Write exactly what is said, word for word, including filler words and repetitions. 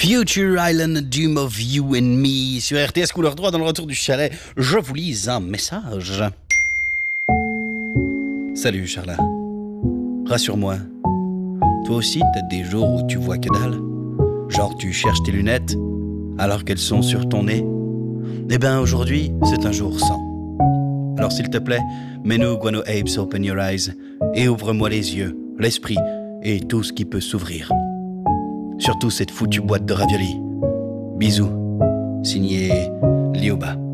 Future Island, Doom of You and Me sur R T S couleur droit dans le retour du chalet. Je vous lis un message. Salut Charla. Rassure-moi. Toi aussi t'as des jours où tu vois que dalle. Genre tu cherches tes lunettes alors qu'elles sont sur ton nez. Eh ben aujourd'hui c'est un jour sans. Alors s'il te plaît, mets-nous Guano Apes Open Your Eyes et ouvre-moi les yeux, l'esprit et tout ce qui peut s'ouvrir. Surtout cette foutue boîte de raviolis. Bisous. Signé Lioba.